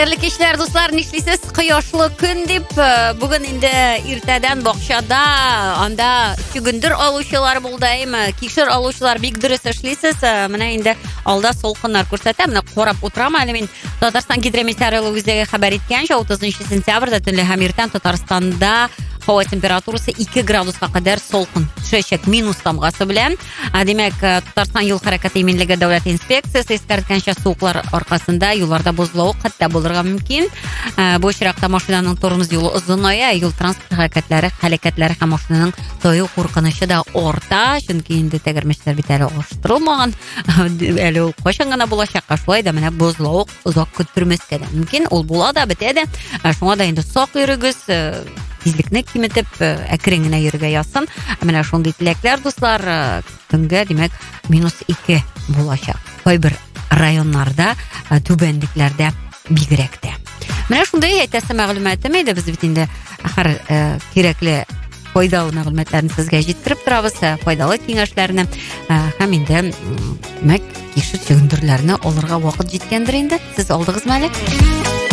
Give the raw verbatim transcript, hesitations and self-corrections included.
Хәерле кичләр, дуслар, нишлисез? Кояшлы көн дип, бүген инде иртәдән бакчада анда чөгендер алучылар булдаймы, кишер алучылар бик дөрес эшлисез. Менә инде алда солкыннар күрсәтә, менә карап утырам әле мин. Татарстан гидрометеорология үзәге хәбәр иткәнчә, утызынчы сентябрьдә төнле һәм иртән Татарстанда һава температурасы ике градуска кадәр солкын төшәчәк, минус тамгасы белән. Димәк, Татарстан юл хәрәкәте иминлеге дәүләт инспекциясе искәрткәнчә суыклар аркасында юлларда бозлау хәтта булырга мөмкин. Бу очракта машинаның тормоз юлы озыная, юл транспорт хәрәкәтләре, һәлакәтләре һәм машинаның тою куркынычы да орта, чөнки инде тәгәрмәчләр бит әле алыштырылмаган. Әле ул кайчан гына булачакка, шулай да менә бозлау озак көттермәскә дә мөмкин. Ул була да, бетә дә. Шуңа да инде сак йөрегез. Тизлекне киметеп, әкрен генә йөрергә язсын. Менә шундый теләкләр, дуслар, көнгә димәк минус ике булачак. Кайбер районнарда, түбәнлекләрдә бигрәк тә. Менә шундый әйтәсе мәгълүматым иде, без бит инде ахыр кирәкле файдалы мәгълүматларны сезгә җиткереп торабыз, файдалы киңәшләрне. Һәм инде мәк кишер чөгендерләрне алырга вакыт җиткәндер инде. Сез алдыгызмы әле?